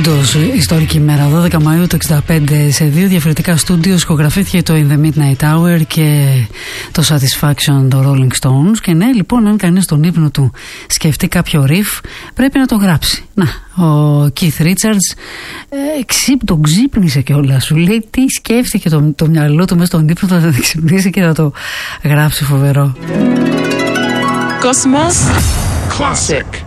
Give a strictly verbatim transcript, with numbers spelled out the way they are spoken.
Όντως, ιστορική ημέρα, δώδεκα Μαΐου του εξήντα πέντε, σε δύο διαφορετικά στούντιο σκογραφήθηκε το In the Midnight Hour και το Satisfaction των Rolling Stones. Και ναι, λοιπόν, αν κανείς τον ύπνο του σκεφτεί κάποιο riff, πρέπει να το γράψει. Να, ο Keith Richards ε, ξύπ, τον ξύπνησε κιόλας. Σου λέει τι σκέφτηκε το, το μυαλό του μέσα στον ύπνο, θα το ξυπνήσει και θα το γράψει. Φοβερό. Cosmos Classic.